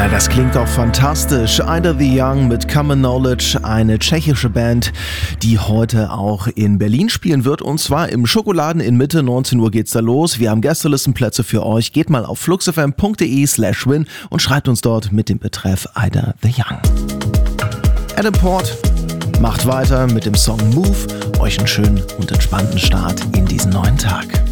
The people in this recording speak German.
Das klingt doch fantastisch. Ida the Young mit Common Knowledge, eine tschechische Band, die heute auch in Berlin spielen wird. Und zwar im Schokoladen in Mitte, 19 Uhr geht's da los. Wir haben Gästelistenplätze für euch. Geht mal auf fluxfm.de/win und schreibt uns dort mit dem Betreff Ida the Young. Adam Port macht weiter mit dem Song Move. Euch einen schönen und entspannten Start in diesen neuen Tag.